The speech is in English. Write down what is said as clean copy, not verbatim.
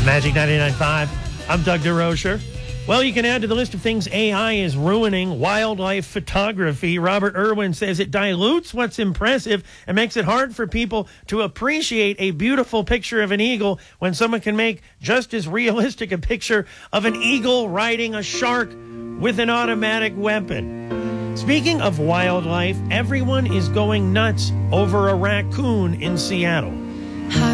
Magic 99.5. I'm Doug DeRocher. Well, you can add to the list of things AI is ruining wildlife photography. Robert Irwin says it dilutes what's impressive and makes it hard for people to appreciate a beautiful picture of an eagle when someone can make just as realistic a picture of an eagle riding a shark with an automatic weapon. Speaking of wildlife, everyone is going nuts over a raccoon in Seattle.